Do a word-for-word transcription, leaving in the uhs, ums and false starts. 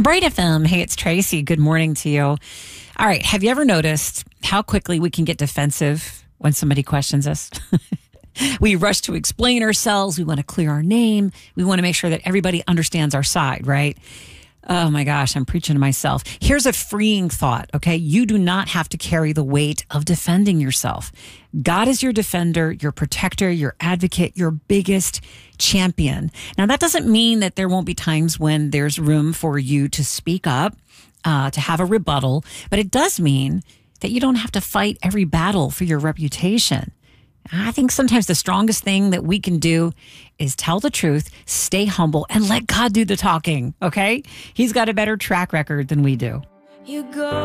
Bright F M. Hey, it's Tracy. Good morning to you. All right. Have you ever noticed how quickly we can get defensive when somebody questions us? We rush to explain ourselves. We want to clear our name. We want to make sure that everybody understands our side, right? Oh my gosh, I'm preaching to myself. Here's a freeing thought, okay? You do not have to carry the weight of defending yourself. God is your defender, your protector, your advocate, your biggest champion. Now, that doesn't mean that there won't be times when there's room for you to speak up, uh, to have a rebuttal, but it does mean that you don't have to fight every battle for your reputation. I think sometimes the strongest thing that we can do is tell the truth, stay humble, and let God do the talking, okay? He's got a better track record than we do. You go